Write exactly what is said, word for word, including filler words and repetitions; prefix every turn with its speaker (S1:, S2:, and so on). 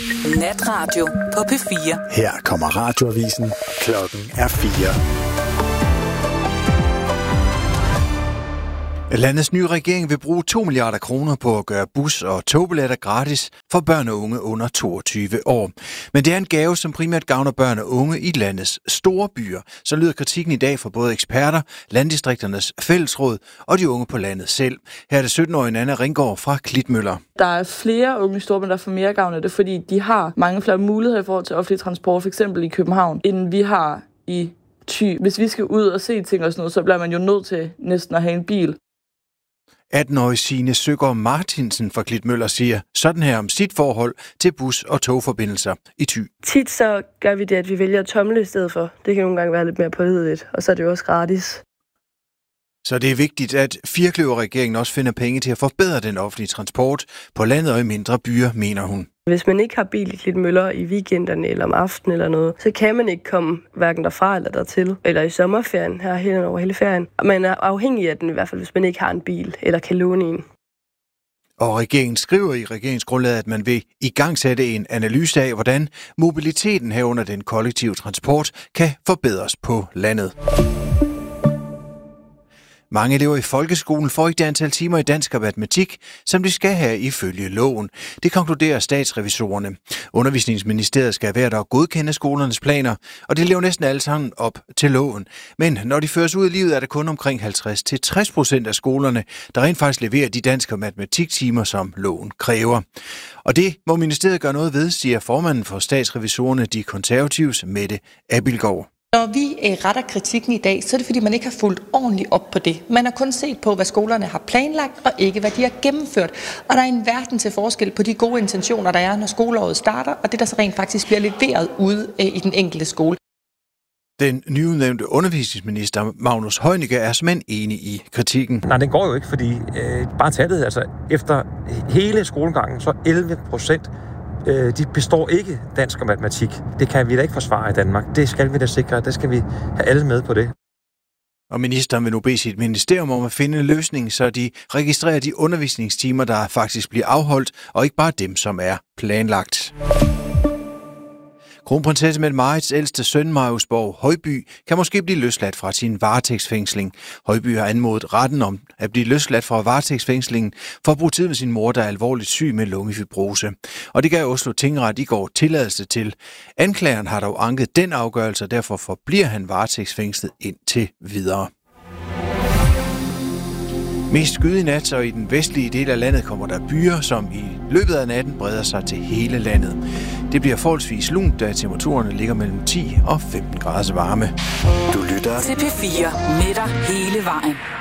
S1: Natradio på P fire.
S2: Her kommer radioavisen. Klokken er fire. Landets nye regering vil bruge to milliarder kroner på at gøre bus- og togbilletter gratis for børn og unge under toogtyve år. Men det er en gave, som primært gavner børn og unge i landets store byer. Så lyder kritikken i dag fra både eksperter, Landdistrikternes Fællesråd og de unge på landet selv. Her er det sytten-årige Nanna Ringgaard fra Klitmøller.
S3: Der er flere unge i storbyen, der får mere gavn af det, fordi de har mange flere muligheder i forhold til offentlig transport, f.eks. i København, end vi har i Thy. Hvis vi skal ud og se ting og sådan noget, så bliver man jo nødt til næsten at have en bil.
S2: atten-årige Signe Søgaard Martinsen fra Klitmøller siger sådan her om sit forhold til bus- og togforbindelser i Thy.
S4: Tit så gør vi det, at vi vælger at tomle i stedet for. Det kan nogle gange være lidt mere pålideligt, og så er det jo også gratis.
S2: Så det er vigtigt, at Firkløver-regeringen også finder penge til at forbedre den offentlige transport på landet og i mindre byer, mener hun.
S4: Hvis man ikke har bil i Klitmøller i weekenderne eller om aftenen eller noget, så kan man ikke komme hverken derfra eller dertil. Eller i sommerferien, her hen over hele ferien. Man er afhængig af den i hvert fald, hvis man ikke har en bil eller kan låne en.
S2: Og regeringen skriver i regeringsgrundlaget, at man vil igangsætte en analyse af, hvordan mobiliteten herunder den kollektive transport kan forbedres på landet. Mange elever i folkeskolen får ikke det antal timer i dansk og matematik, som de skal have ifølge loven. Det konkluderer statsrevisorerne. Undervisningsministeriet skal hvert år godkende skolernes planer, og det lever næsten alle sammen op til loven. Men når de føres ud i livet, er det kun omkring halvtreds til tres procent af skolerne, der rent faktisk leverer de danske og matematiktimer, som loven kræver. Og det må ministeriet gøre noget ved, siger formanden for statsrevisorerne, de konservatives Mette Abildgaard.
S5: Når vi retter kritikken i dag, så er det fordi, man ikke har fulgt ordentligt op på det. Man har kun set på, hvad skolerne har planlagt, og ikke hvad de har gennemført. Og der er en verden til forskel på de gode intentioner, der er, når skoleåret starter, og det, der så rent faktisk bliver leveret ude i den enkelte skole.
S2: Den nyudnævnte undervisningsminister Magnus Heunicke er simpelthen enig i kritikken.
S6: Nej, den går jo ikke, fordi øh, bare tallet, altså efter hele skolegangen, så elleve procent de består ikke dansk og matematik. Det kan vi da ikke forsvare i Danmark. Det skal vi da sikre. Det skal vi have alle med på det.
S2: Og ministeren vil nu bede sit ministerium om at finde en løsning, så de registrerer de undervisningstimer, der faktisk bliver afholdt, og ikke bare dem, som er planlagt. Kronprinsesse Mette-Marits ældste søn, Marius Borg Højby, kan måske blive løsladt fra sin varetægtsfængsling. Højby har anmodet retten om at blive løsladt fra varetægtsfængslingen for at bruge tid med sin mor, der er alvorligt syg med lungefibrose. Og det gav Oslo Tingret i går tilladelse til. Anklageren har dog anket den afgørelse, og derfor forbliver han varetægtsfængslet indtil videre. Mest skyde i nat, og i den vestlige del af landet kommer der byer, som i løbet af natten breder sig til hele landet. Det bliver forholdsvis lunt, da temperaturerne ligger mellem ti og femten grader varme.
S1: Du lytter til P fire med dig hele vejen.